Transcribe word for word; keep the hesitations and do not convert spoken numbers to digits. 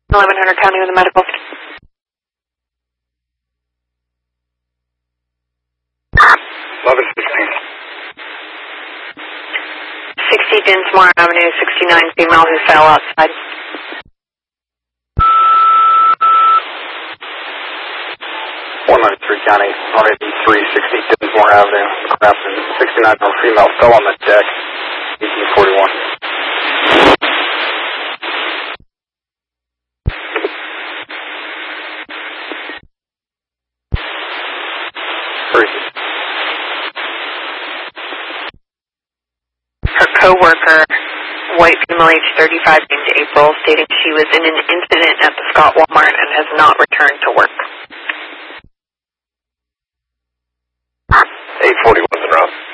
eleven hundred County with the medical. eleven sixteen. sixty Dinsmore Avenue, sixty-nine female who fell outside. one ninety-three County, one eighty-three sixty Dinsmore Avenue, craft and sixty-nine year old female fell on the deck, eighteen forty-one. Her co-worker, white female age thirty-five, named April, stating she was in an incident at the Scott Walmart and has not returned to work. eight forty was the route.